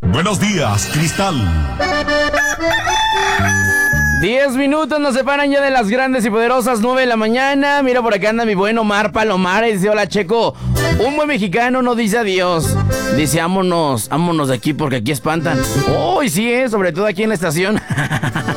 Buenos días, Cristal. 10 minutos nos separan ya de las grandes y poderosas 9 de la mañana. Mira, por acá anda mi buen Omar Palomares. Dice, hola, Checo. Un buen mexicano no dice adiós. Dice, vámonos de aquí porque aquí espantan. Uy, sí, sobre todo aquí en la estación.